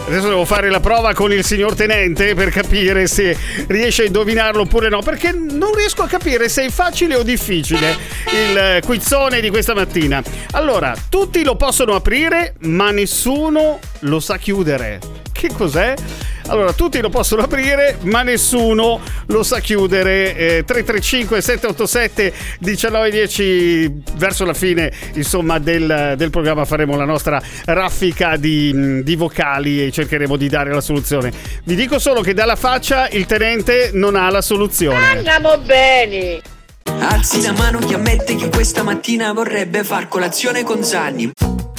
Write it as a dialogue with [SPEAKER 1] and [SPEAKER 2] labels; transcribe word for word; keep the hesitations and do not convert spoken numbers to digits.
[SPEAKER 1] Adesso devo fare la prova con il signor tenente per capire se riesce a indovinarlo oppure no, perché non riesco a capire se è facile o difficile il quizzone di questa mattina. Allora, tutti lo possono aprire, ma nessuno lo sa chiudere. Che cos'è? Allora, tutti lo possono aprire, ma nessuno lo sa chiudere. eh, tre tre cinque sette otto sette uno nove uno zero. Verso la fine, insomma, del, del programma faremo la nostra raffica di, di vocali e cercheremo di dare la soluzione. Vi dico solo che dalla faccia il tenente non ha la soluzione.
[SPEAKER 2] Andiamo bene.
[SPEAKER 3] Alzi la mano chi ammette che questa mattina vorrebbe far colazione con Zanni.